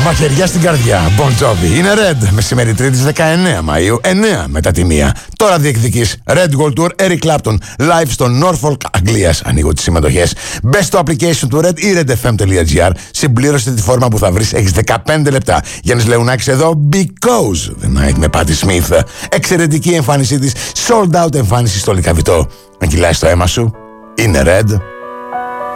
Μαχαιριά στην καρδιά. Bon Jovi. Είναι Red. Μεσημέρι Τρίτη 19 Μαΐου. 9 μετά τη 1. Τώρα διεκδικείς Red Gold Tour Eric Clapton live στο Norfolk Αγγλίας. Ανοίγω τις συμμετοχές. Μπες στο application του Red ή redfm.gr. Συμπλήρωσε τη φόρμα που θα βρεις. Έχεις 15 λεπτά. Γιάννης Λεουνάκης εδώ. Because the Night με Patti Smith. Εξαιρετική εμφάνισή της. Sold out εμφάνιση στο Λυκαβητό. Αν κυλάει στο αίμα σου. Είναι Red.